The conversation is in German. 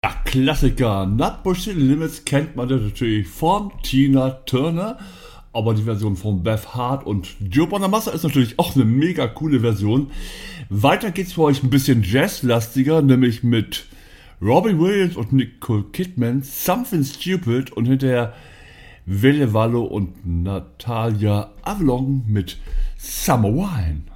Klassiker. Nutbush City Limits kennt man natürlich von Tina Turner, aber die Version von Beth Hart und Joe Bonamassa ist natürlich auch eine mega coole Version. Weiter geht's für euch ein bisschen jazzlastiger, nämlich mit Robbie Williams und Nicole Kidman, Something Stupid, und hinterher Welle Wallo und Natalia Avalon mit Summer Wine.